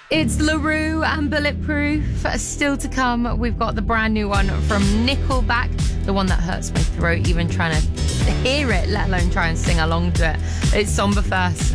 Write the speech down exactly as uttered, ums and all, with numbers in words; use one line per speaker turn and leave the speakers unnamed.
It's LaRue and Bulletproof. Still to come, we've got the brand new one from Nickelback, the one that hurts my throat even trying to hear it, let alone try and sing along to it. It's Somber First